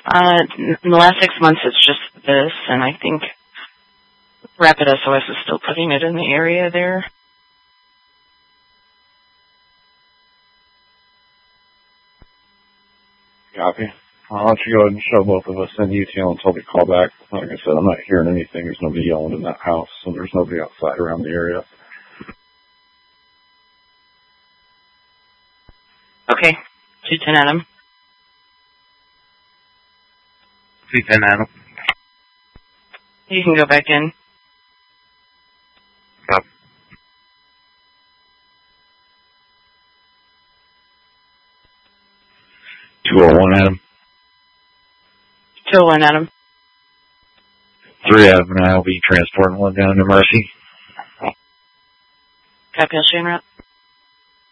In the last 6 months, it's just this, and I think Rapid SOS is still putting it in the area there. Copy. Why don't you go ahead and show both of us in detail until we call back. Like I said, I'm not hearing anything. There's nobody yelling in that house, and there's nobody outside around the area. Okay. 210 Adam. 210 Adam. You can go back in. Yep. 201 Adam. 201 Adam. 3 Adam and I will be transporting one down to Mercy. Copy, I'll show you en route.